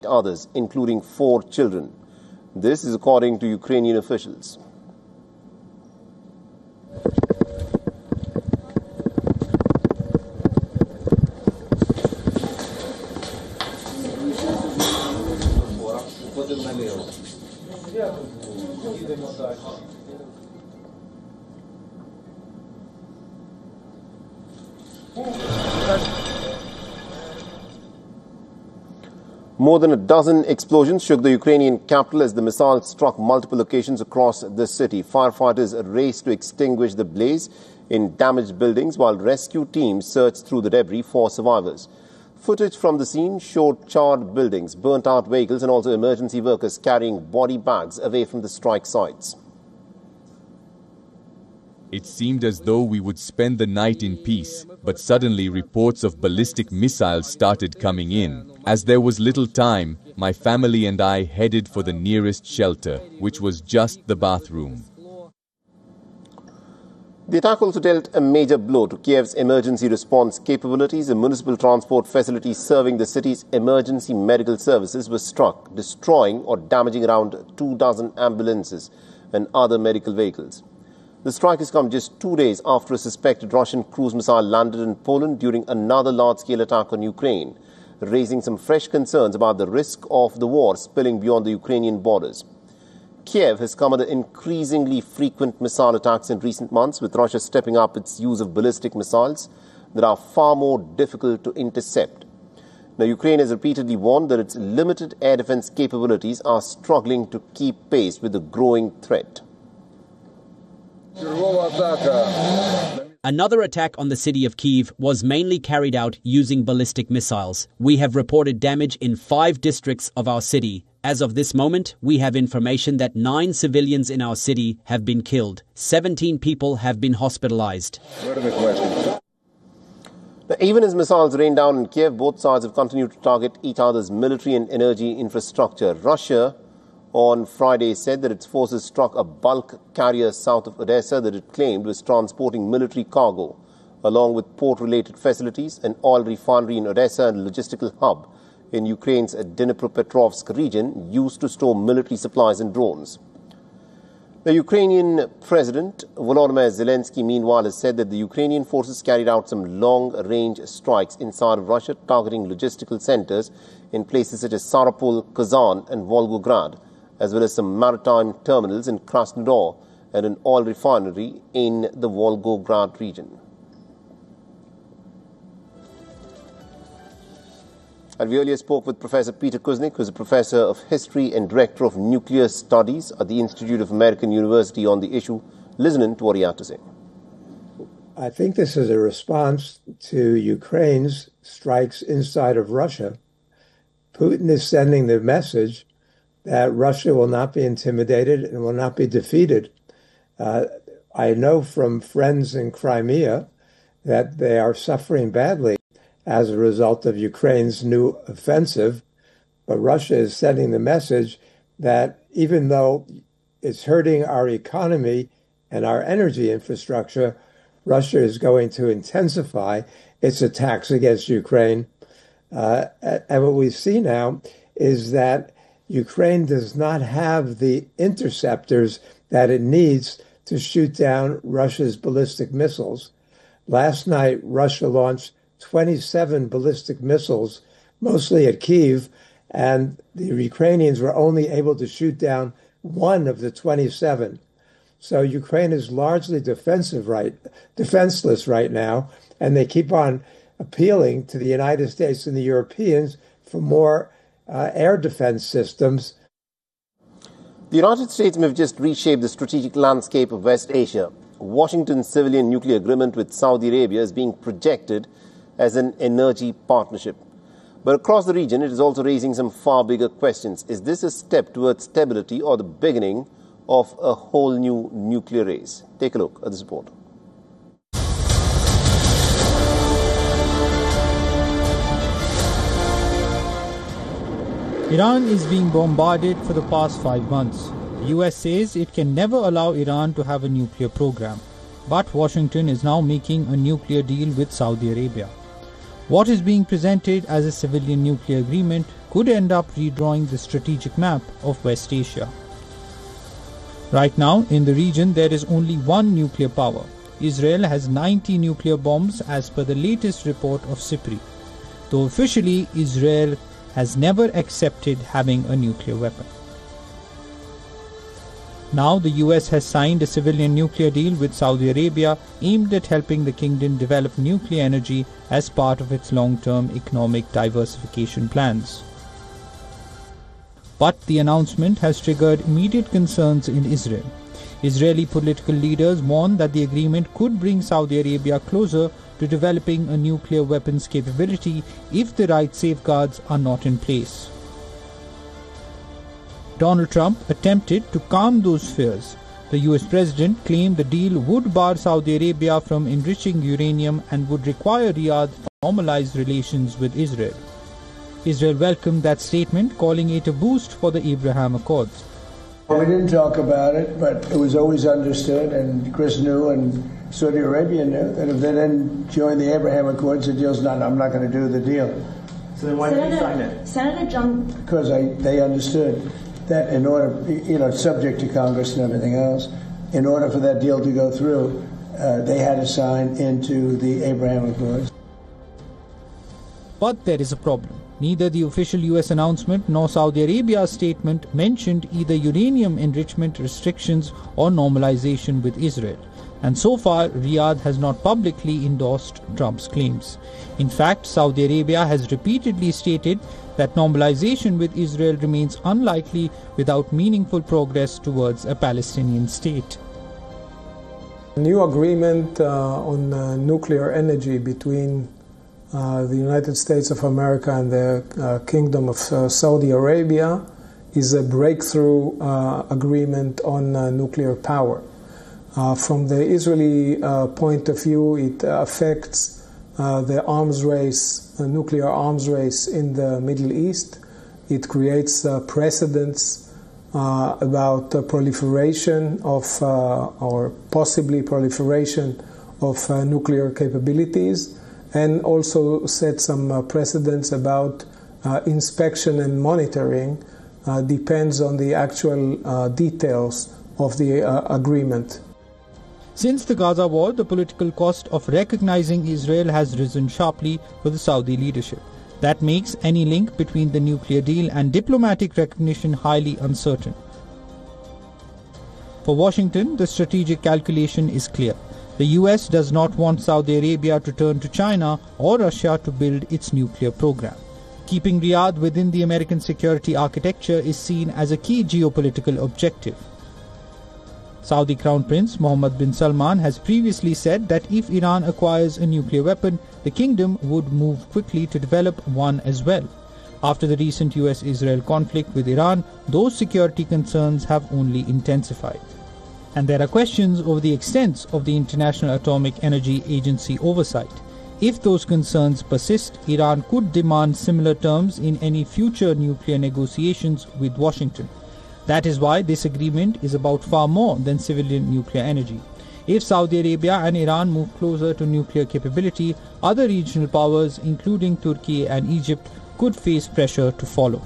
others, including 4 children. This is according to Ukrainian officials. More than a dozen explosions shook the Ukrainian capital as the missile struck multiple locations across the city. Firefighters raced to extinguish the blaze in damaged buildings while rescue teams searched through the debris for survivors. Footage from the scene showed charred buildings, burnt-out vehicles and also emergency workers carrying body bags away from the strike sites. It seemed as though we would spend the night in peace, but suddenly reports of ballistic missiles started coming in. As there was little time, my family and I headed for the nearest shelter, which was just the bathroom. The attack also dealt a major blow to Kiev's emergency response capabilities. The municipal transport facilities serving the city's emergency medical services were struck, destroying or damaging around 24 ambulances and other medical vehicles. The strike has come just 2 days after a suspected Russian cruise missile landed in Poland during another large-scale attack on Ukraine, raising some fresh concerns about the risk of the war spilling beyond the Ukrainian borders. Kiev has come under increasingly frequent missile attacks in recent months, with Russia stepping up its use of ballistic missiles that are far more difficult to intercept. Now, Ukraine has repeatedly warned that its limited air defense capabilities are struggling to keep pace with the growing threat. Another attack on the city of Kyiv was mainly carried out using ballistic missiles. We have reported damage in 5 districts of our city. As of this moment, we have information that 9 civilians in our city have been killed. 17 people have been hospitalized. Now, even as missiles rain down in Kiev, both sides have continued to target each other's military and energy infrastructure. Russia on Friday said that its forces struck a bulk carrier south of Odessa that it claimed was transporting military cargo, along with port-related facilities, an oil refinery in Odessa and a logistical hub in Ukraine's Dnipropetrovsk region used to store military supplies and drones. The Ukrainian President Volodymyr Zelensky, meanwhile, has said that the Ukrainian forces carried out some long-range strikes inside of Russia, targeting logistical centers in places such as Sarapul, Kazan and Volgograd, as well as some maritime terminals in Krasnodar and an oil refinery in the Volgograd region. And we earlier spoke with Professor Peter Kuznick, who is a professor of history and director of nuclear studies at the Institute of American University on the issue. Listen to what he had to say. I think this is a response to Ukraine's strikes inside of Russia. Putin is sending the message that Russia will not be intimidated and will not be defeated. I know from friends in Crimea that they are suffering badly as a result of Ukraine's new offensive, but Russia is sending the message that even though it's hurting our economy and our energy infrastructure, Russia is going to intensify its attacks against Ukraine. And what we see now is that Ukraine does not have the interceptors that it needs to shoot down Russia's ballistic missiles. Last night, Russia launched 27 ballistic missiles, mostly at Kyiv, and the Ukrainians were only able to shoot down 1 of the 27. So Ukraine is largely defenseless right now, and they keep on appealing to the United States and the Europeans for more air defense systems. The United States may have just reshaped the strategic landscape of West Asia. Washington's civilian nuclear agreement with Saudi Arabia is being projected as an energy partnership. But across the region, it is also raising some far bigger questions. Is this a step towards stability or the beginning of a whole new nuclear race? Take a look at this report. Iran is being bombarded for the past 5 months. The US says it can never allow Iran to have a nuclear program. But Washington is now making a nuclear deal with Saudi Arabia. What is being presented as a civilian nuclear agreement could end up redrawing the strategic map of West Asia. Right now, in the region, there is only one nuclear power. Israel has 90 nuclear bombs as per the latest report of SIPRI, though officially Israel has never accepted having a nuclear weapon. Now the US has signed a civilian nuclear deal with Saudi Arabia aimed at helping the kingdom develop nuclear energy as part of its long-term economic diversification plans. But the announcement has triggered immediate concerns in Israel. Israeli political leaders warn that the agreement could bring Saudi Arabia closer to developing a nuclear weapons capability if the right safeguards are not in place. Donald Trump attempted to calm those fears. The US president claimed the deal would bar Saudi Arabia from enriching uranium and would require Riyadh to normalize relations with Israel. Israel welcomed that statement, calling it a boost for the Abraham Accords. We didn't talk about it, but it was always understood, and Chris knew and Saudi Arabia knew, that if they didn't join the Abraham Accords, the deal's not, I'm not going to do the deal. So then why did you sign it? Senator John... Because they understood that in order, subject to Congress and everything else, in order for that deal to go through, they had to sign into the Abraham Accords. But there is a problem. Neither the official US announcement nor Saudi Arabia's statement mentioned either uranium enrichment restrictions or normalization with Israel. And so far, Riyadh has not publicly endorsed Trump's claims. In fact, Saudi Arabia has repeatedly stated that normalization with Israel remains unlikely without meaningful progress towards a Palestinian state. A new agreement on nuclear energy between the United States of America and the Kingdom of Saudi Arabia is a breakthrough agreement on nuclear power. From the Israeli point of view, it affects the arms race, nuclear arms race in the Middle East. It creates precedents about proliferation of, or possibly proliferation of nuclear capabilities, and also set some precedents about inspection and monitoring. Depends on the actual details of the agreement. Since the Gaza war, the political cost of recognizing Israel has risen sharply for the Saudi leadership. That makes any link between the nuclear deal and diplomatic recognition highly uncertain. For Washington, the strategic calculation is clear. The US does not want Saudi Arabia to turn to China or Russia to build its nuclear program. Keeping Riyadh within the American security architecture is seen as a key geopolitical objective. Saudi Crown Prince Mohammed bin Salman has previously said that if Iran acquires a nuclear weapon, the kingdom would move quickly to develop one as well. After the recent US-Israel conflict with Iran, those security concerns have only intensified. And there are questions over the extent of the International Atomic Energy Agency oversight. If those concerns persist, Iran could demand similar terms in any future nuclear negotiations with Washington. That is why this agreement is about far more than civilian nuclear energy. If Saudi Arabia and Iran move closer to nuclear capability, other regional powers, including Turkey and Egypt, could face pressure to follow.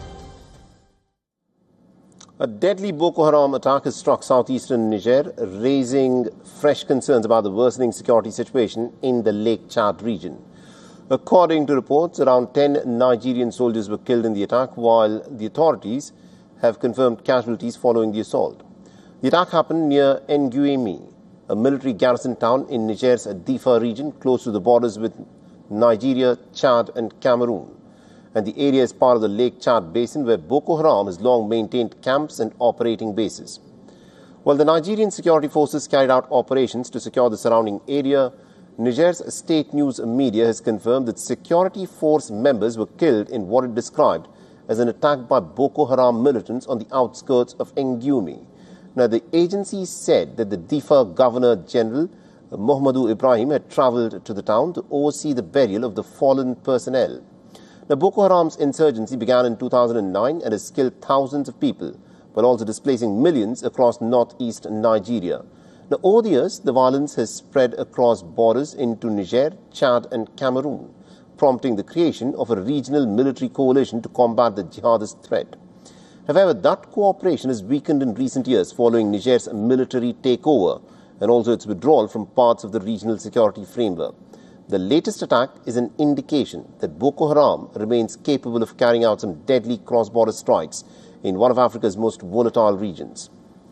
A deadly Boko Haram attack has struck southeastern Niger, raising fresh concerns about the worsening security situation in the Lake Chad region. According to reports, around 10 Nigerian soldiers were killed in the attack, while the authorities have confirmed casualties following the assault. The attack happened near Nguemi, a military garrison town in Niger's Difa region, close to the borders with Nigeria, Chad and Cameroon. And the area is part of the Lake Chad basin, where Boko Haram has long maintained camps and operating bases. While the Nigerian security forces carried out operations to secure the surrounding area, Niger's state news media has confirmed that security force members were killed in what it described as an attack by Boko Haram militants on the outskirts of Nguemi. Now, the agency said that the Difa Governor General, Muhammadu Ibrahim, had travelled to the town to oversee the burial of the fallen personnel. Now, Boko Haram's insurgency began in 2009 and has killed thousands of people, but also displacing millions across northeast Nigeria. Now, over the years, the violence has spread across borders into Niger, Chad and Cameroon. prompting the creation of a regional military coalition to combat the jihadist threat. However, that cooperation has weakened in recent years following Niger's military takeover and also its withdrawal from parts of the regional security framework. The latest attack is an indication that Boko Haram remains capable of carrying out some deadly cross-border strikes in one of Africa's most volatile regions.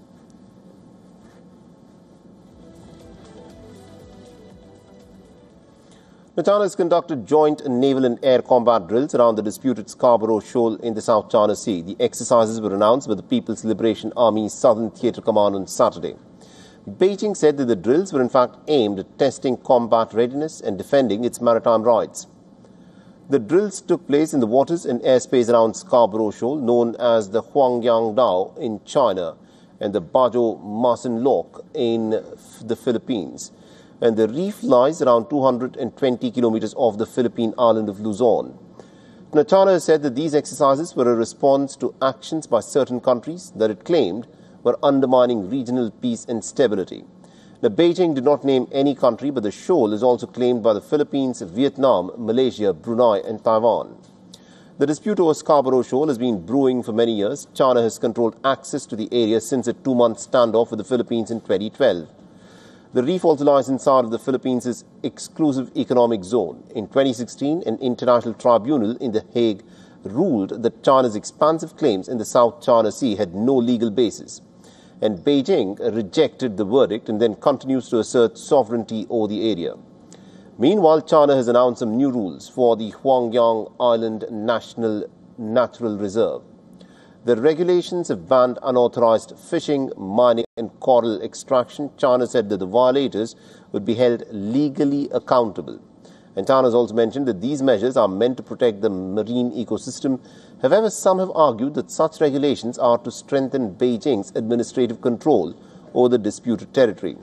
China has conducted joint naval and air combat drills around the disputed Scarborough Shoal in the South China Sea. The exercises were announced by the People's Liberation Army Southern Theatre Command on Saturday. Beijing said that the drills were in fact aimed at testing combat readiness and defending its maritime rights. The drills took place in the waters and airspace around Scarborough Shoal, known as the Huangyang Dao in China and the Bajo Masin Lock in the Philippines. And the reef lies around 220 kilometers off the Philippine island of Luzon. Now, China has said that these exercises were a response to actions by certain countries that it claimed were undermining regional peace and stability. Now, Beijing did not name any country, but the shoal is also claimed by the Philippines, Vietnam, Malaysia, Brunei and Taiwan. The dispute over Scarborough Shoal has been brewing for many years. China has controlled access to the area since a 2-month standoff with the Philippines in 2012. The reef also lies inside of the Philippines' exclusive economic zone. In 2016, an international tribunal in The Hague ruled that China's expansive claims in the South China Sea had no legal basis. And Beijing rejected the verdict and then continues to assert sovereignty over the area. Meanwhile, China has announced some new rules for the Huangyang Island National Natural Reserve. The regulations have banned unauthorized fishing, mining and coral extraction. China said that the violators would be held legally accountable. And China has also mentioned that these measures are meant to protect the marine ecosystem. However, some have argued that such regulations are to strengthen Beijing's administrative control over the disputed territory.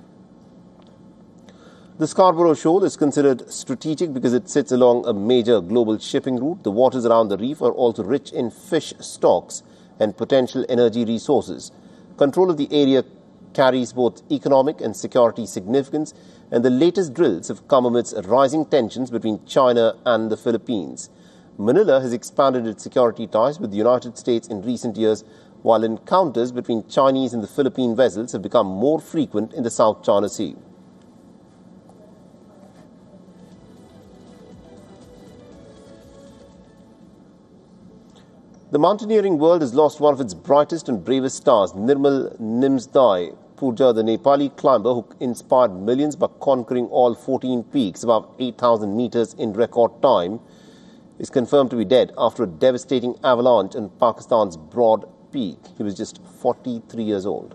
The Scarborough Shoal is considered strategic because it sits along a major global shipping route. The waters around the reef are also rich in fish stocks and potential energy resources. Control of the area carries both economic and security significance, and the latest drills have come amidst rising tensions between China and the Philippines. Manila has expanded its security ties with the United States in recent years, while encounters between Chinese and the Philippine vessels have become more frequent in the South China Sea. The mountaineering world has lost one of its brightest and bravest stars. Nirmal Nimsdai Purja, the Nepali climber who inspired millions by conquering all 14 peaks above 8,000 meters in record time, is confirmed to be dead after a devastating avalanche on Pakistan's Broad Peak. He was just 43 years old.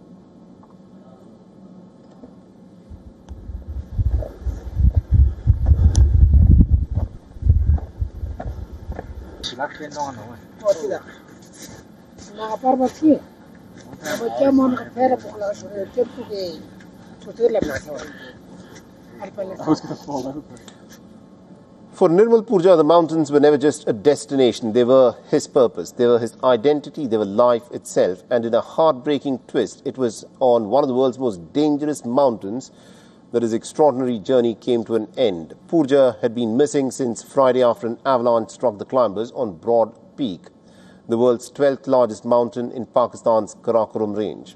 For Nirmal Purja, the mountains were never just a destination. They were his purpose. They were his identity. They were life itself. And in a heartbreaking twist, it was on one of the world's most dangerous mountains that his extraordinary journey came to an end. Purja had been missing since Friday after an avalanche struck the climbers on Broad Peak, the world's 12th largest mountain in Pakistan's Karakoram range.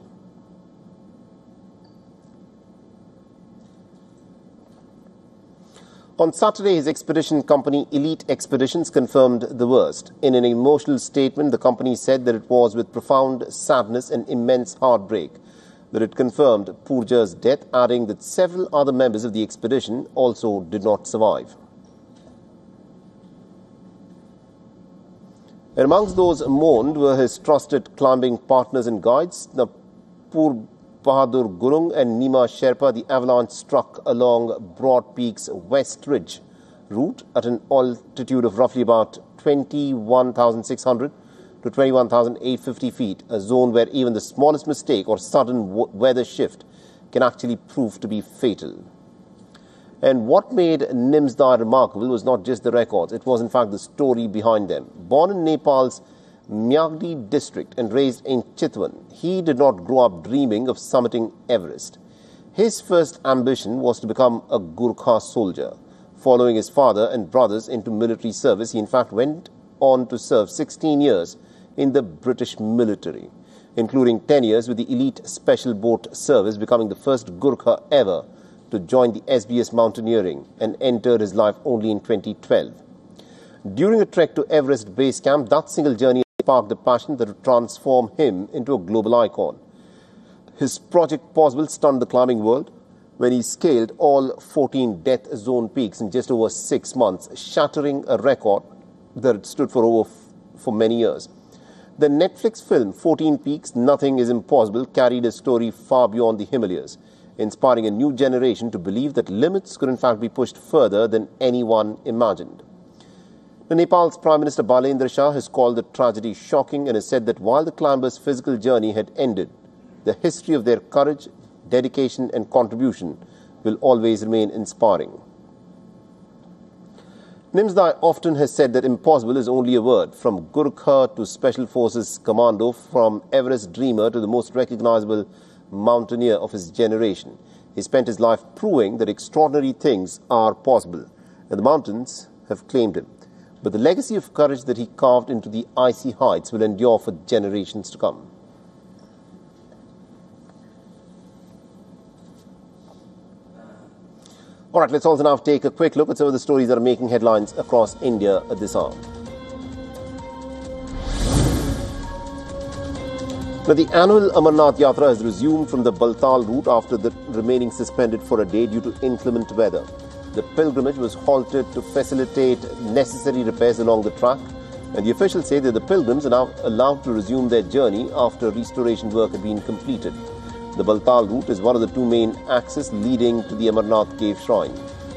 On Saturday, his expedition company Elite Expeditions confirmed the worst. In an emotional statement, the company said that it was with profound sadness and immense heartbreak that it confirmed Purja's death, adding that several other members of the expedition also did not survive. And amongst those mourned were his trusted climbing partners and guides, Napur Bahadur Gurung and Nima Sherpa. The avalanche struck along Broad Peak's West Ridge route at an altitude of roughly about 21,600 to 21,850 feet, a zone where even the smallest mistake or sudden weather shift can actually prove to be fatal. And what made Nimsdai remarkable was not just the records, it was in fact the story behind them. Born in Nepal's Myagdi district and raised in Chitwan, he did not grow up dreaming of summiting Everest. His first ambition was to become a Gurkha soldier. Following his father and brothers into military service, he in fact went on to serve 16 years in the British military, including 10 years with the elite Special Boat Service, becoming the first Gurkha ever to join the SBS Mountaineering, and entered his life only in 2012. During a trek to Everest Base Camp, that single journey sparked a passion that would transform him into a global icon. His Project Possible stunned the climbing world when he scaled all 14 death zone peaks in just over 6 months, shattering a record that had stood for many years. The Netflix film 14 Peaks, Nothing is Impossible carried a story far beyond the Himalayas, inspiring a new generation to believe that limits could in fact be pushed further than anyone imagined. Nepal's Prime Minister Balendra Shah has called the tragedy shocking and has said that while the climbers' physical journey had ended, the history of their courage, dedication and contribution will always remain inspiring. Nimsdai often has said that impossible is only a word, from Gurkha to Special Forces Commando, from Everest dreamer to the most recognizable mountaineer of his generation. He spent his life proving that extraordinary things are possible, and the mountains have claimed him. But the legacy of courage that he carved into the icy heights will endure for generations to come. All right, let's also now take a quick look at some of the stories that are making headlines across India at this hour. Now, the annual Amarnath Yatra has resumed from the Baltal route after remaining suspended for a day due to inclement weather. The pilgrimage was halted to facilitate necessary repairs along the track, and the officials say that the pilgrims are now allowed to resume their journey after restoration work had been completed. The Baltal route is one of the two main axes leading to the Amarnath Cave Shrine.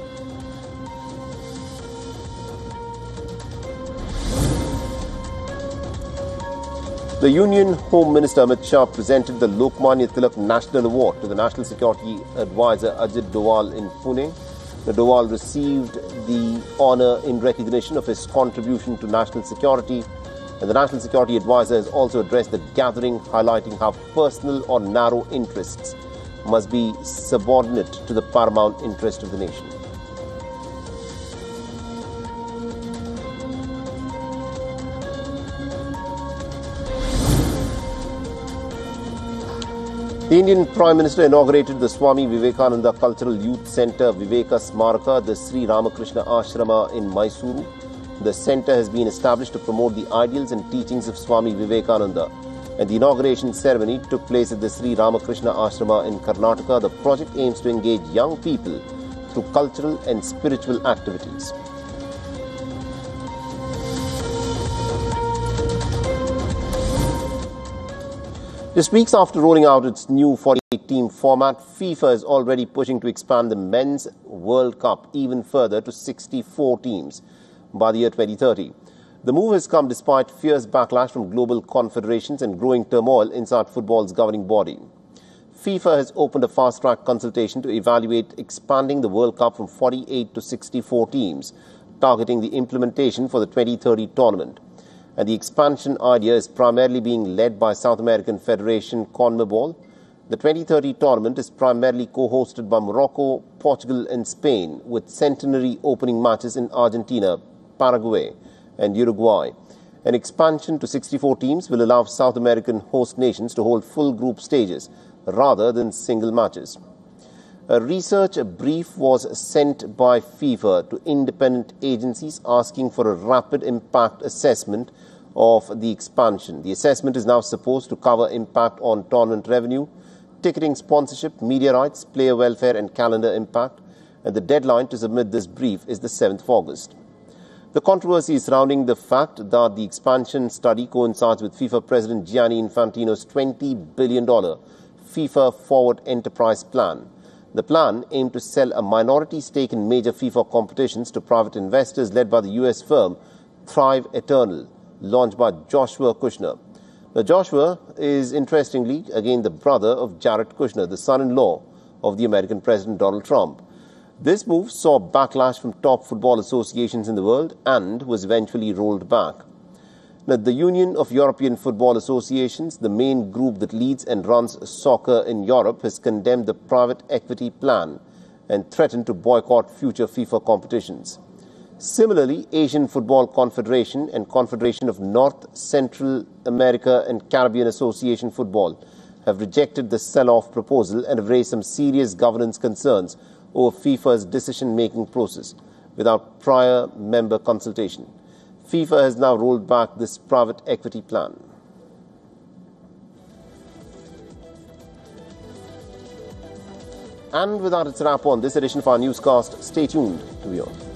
The Union Home Minister Amit Shah presented the Lokmanya Tilak National Award to the National Security Advisor Ajit Doval in Pune. The Doval received the honour in recognition of his contribution to national security, and the National Security Advisor has also addressed the gathering, highlighting how personal or narrow interests must be subordinate to the paramount interest of the nation. The Indian Prime Minister inaugurated the Swami Vivekananda Cultural Youth Centre Viveka Smaraka, the Sri Ramakrishna Ashrama in Mysuru. The centre has been established to promote the ideals and teachings of Swami Vivekananda, and the inauguration ceremony took place at the Sri Ramakrishna Ashrama in Karnataka. The project aims to engage young people through cultural and spiritual activities. Just weeks after rolling out its new 48-team format, FIFA is already pushing to expand the Men's World Cup even further to 64 teams by the year 2030. The move has come despite fierce backlash from global confederations and growing turmoil inside football's governing body. FIFA has opened a fast-track consultation to evaluate expanding the World Cup from 48 to 64 teams, targeting the implementation for the 2030 tournament. And the expansion idea is primarily being led by South American Federation CONMEBOL. The 2030 tournament is primarily co-hosted by Morocco, Portugal and Spain, with centenary opening matches in Argentina, Paraguay and Uruguay. An expansion to 64 teams will allow South American host nations to hold full group stages rather than single matches. A research brief was sent by FIFA to independent agencies asking for a rapid impact assessment of the expansion. The assessment is now supposed to cover impact on tournament revenue, ticketing sponsorship, media rights, player welfare and calendar impact, and the deadline to submit this brief is the 7th of August. The controversy is surrounding the fact that the expansion study coincides with FIFA President Gianni Infantino's $20 billion FIFA Forward Enterprise Plan. The plan aimed to sell a minority stake in major FIFA competitions to private investors led by the US firm Thrive Eternal, launched by Joshua Kushner. Now, Joshua is, interestingly, again the brother of Jared Kushner, the son-in-law of the American President Donald Trump. This move saw backlash from top football associations in the world and was eventually rolled back. Now, the Union of European Football Associations, the main group that leads and runs soccer in Europe, has condemned the private equity plan and threatened to boycott future FIFA competitions. Similarly, Asian Football Confederation and Confederation of North, Central America and Caribbean Association Football have rejected the sell-off proposal and have raised some serious governance concerns over FIFA's decision-making process without prior member consultation. FIFA has now rolled back this private equity plan. And with that, it's a wrap on this edition of our newscast. Stay tuned to beyond.